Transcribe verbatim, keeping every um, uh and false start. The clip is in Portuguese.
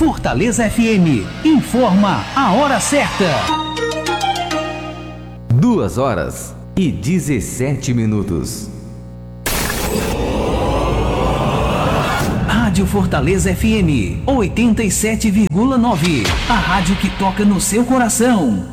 Fortaleza F M informa a hora certa. Duas horas e dezessete minutos. Rádio Fortaleza F M oitenta e sete vírgula nove. A rádio que toca no seu coração.